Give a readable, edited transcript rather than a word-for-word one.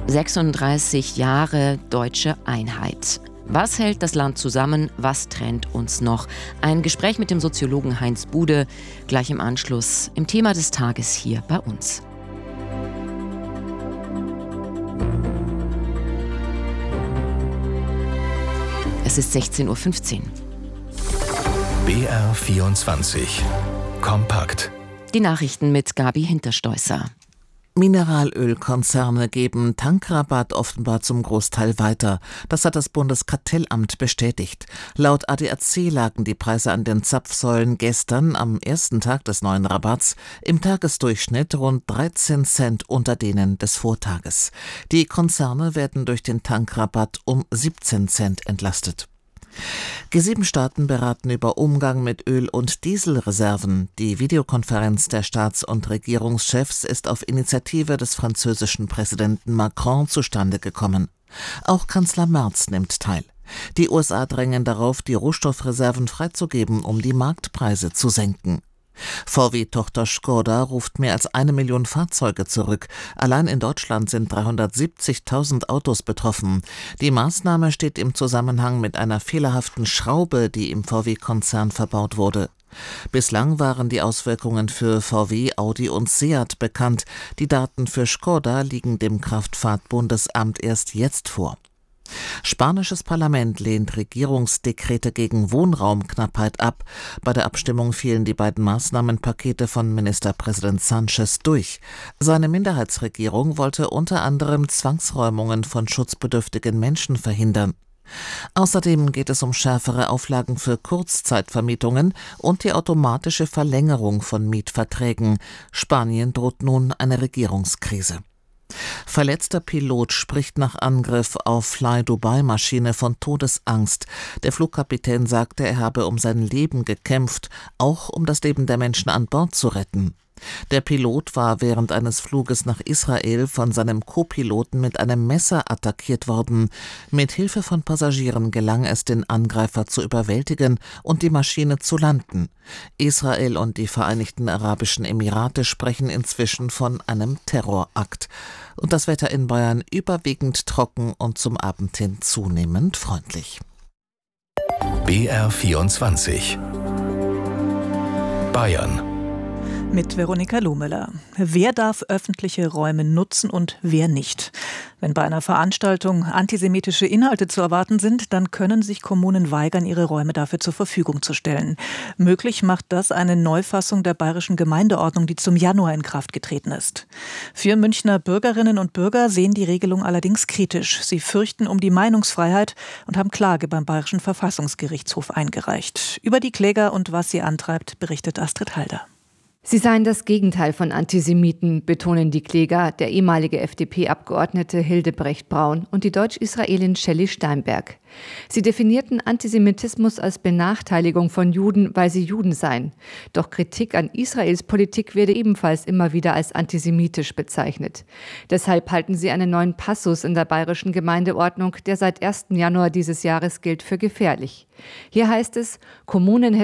36 Jahre deutsche Einheit. Was hält das Land zusammen? Was trennt uns noch? Ein Gespräch mit dem Soziologen Heinz Bude, gleich im Anschluss im Thema des Tages hier bei uns. Es ist 16:15 Uhr. BR24 Kompakt. Die Nachrichten mit Gabi Hinterstoisser. Mineralölkonzerne geben Tankrabatt offenbar zum Großteil weiter. Das hat das Bundeskartellamt bestätigt. Laut ADAC lagen die Preise an den Zapfsäulen gestern, am ersten Tag des neuen Rabatts, im Tagesdurchschnitt rund 13 Cent unter denen des Vortages. Die Konzerne werden durch den Tankrabatt um 17 Cent entlastet. G7-Staaten beraten über Umgang mit Öl- und Dieselreserven. Die Videokonferenz der Staats- und Regierungschefs ist auf Initiative des französischen Präsidenten Macron zustande gekommen. Auch Kanzler Merz nimmt teil. Die USA drängen darauf, die Rohstoffreserven freizugeben, um die Marktpreise zu senken. VW-Tochter Škoda ruft mehr als 1 Million Fahrzeuge zurück. Allein in Deutschland sind 370.000 Autos betroffen. Die Maßnahme steht im Zusammenhang mit einer fehlerhaften Schraube, die im VW-Konzern verbaut wurde. Bislang waren die Auswirkungen für VW, Audi und Seat bekannt. Die Daten für Škoda liegen dem Kraftfahrtbundesamt erst jetzt vor. Spanisches Parlament lehnt Regierungsdekrete gegen Wohnraumknappheit ab. Bei der Abstimmung fielen die beiden Maßnahmenpakete von Ministerpräsident Sánchez durch. Seine Minderheitsregierung wollte unter anderem Zwangsräumungen von schutzbedürftigen Menschen verhindern. Außerdem geht es um schärfere Auflagen für Kurzzeitvermietungen und die automatische Verlängerung von Mietverträgen. Spanien droht nun eine Regierungskrise. Verletzter Pilot spricht nach Angriff auf Fly-Dubai-Maschine von Todesangst. Der Flugkapitän sagte, er habe um sein Leben gekämpft, auch um das Leben der Menschen an Bord zu retten. Der Pilot war während eines Fluges nach Israel von seinem Co-Piloten mit einem Messer attackiert worden. Mit Hilfe von Passagieren gelang es, den Angreifer zu überwältigen und die Maschine zu landen. Israel und die Vereinigten Arabischen Emirate sprechen inzwischen von einem Terrorakt. Und das Wetter in Bayern überwiegend trocken und zum Abend hin zunehmend freundlich. BR24 Bayern. Mit Veronika Lohmüller. Wer darf öffentliche Räume nutzen und wer nicht? Wenn bei einer Veranstaltung antisemitische Inhalte zu erwarten sind, dann können sich Kommunen weigern, ihre Räume dafür zur Verfügung zu stellen. Möglich macht das eine Neufassung der bayerischen Gemeindeordnung, die zum Januar in Kraft getreten ist. 4 Münchner Bürgerinnen und Bürger sehen die Regelung allerdings kritisch. Sie fürchten um die Meinungsfreiheit und haben Klage beim Bayerischen Verfassungsgerichtshof eingereicht. Über die Kläger und was sie antreibt, berichtet Astrid Halder. Sie seien das Gegenteil von Antisemiten, betonen die Kläger, der ehemalige FDP-Abgeordnete Hildebrecht Braun und die Deutsch-Israelin Shelley Steinberg. Sie definierten Antisemitismus als Benachteiligung von Juden, weil sie Juden seien. Doch Kritik an Israels Politik werde ebenfalls immer wieder als antisemitisch bezeichnet. Deshalb halten sie einen neuen Passus in der bayerischen Gemeindeordnung, der seit 1. Januar dieses Jahres gilt, für gefährlich. Hier heißt es, Kommunen hätten